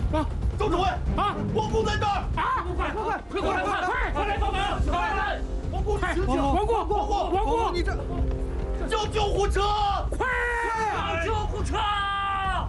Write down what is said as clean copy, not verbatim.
啊， 周指挥啊， 王公在这儿啊！快过来，快来帮忙！快！ 王公，你醒醒！ 王公， 你这叫救护车！ 快！救护车！